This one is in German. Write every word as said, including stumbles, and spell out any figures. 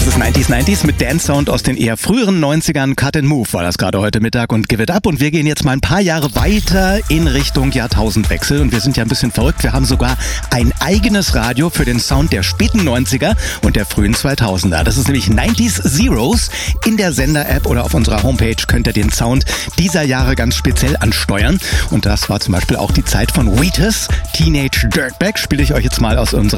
ist neunziger neunziger mit Dance-Sound aus den eher früheren neunzigern. Cut and Move war das gerade heute Mittag und Give It Up. Und wir gehen jetzt mal ein paar Jahre weiter in Richtung Jahrtausendwechsel. Und wir sind ja ein bisschen verrückt. Wir haben sogar ein eigenes Radio für den Sound der späten neunziger und der frühen zweitausender. Das ist nämlich neunziger Zeros. In der Sender-App oder auf unserer Homepage könnt ihr den Sound dieser Jahre ganz speziell ansteuern. Und das war zum Beispiel auch die Zeit von Wheatus. Teenage Dirtbag spiele ich euch jetzt mal aus unserer